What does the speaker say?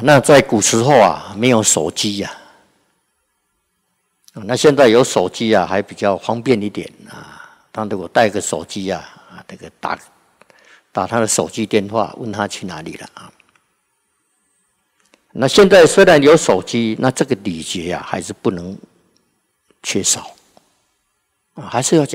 那在古时候啊，没有手机呀，那现在有手机啊，还比较方便一点啊。他如果带个手机啊，这个打他的手机电话，问他去哪里了啊。那现在虽然有手机，那这个礼节啊，还是不能缺少啊，还是要讲。